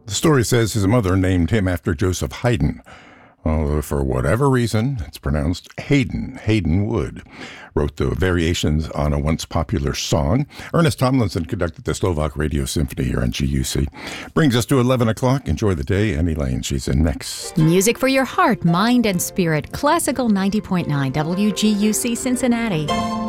The story says his mother named him after Joseph Haydn, although for whatever reason, it's pronounced Hayden. Hayden Wood wrote the variations on a once popular song. Ernest Tomlinson conducted the Slovak Radio Symphony here on GUC. Brings us to 11 o'clock. Enjoy the day. Annie Lane, she's in next. Music for your heart, mind, and spirit. Classical 90.9 WGUC Cincinnati.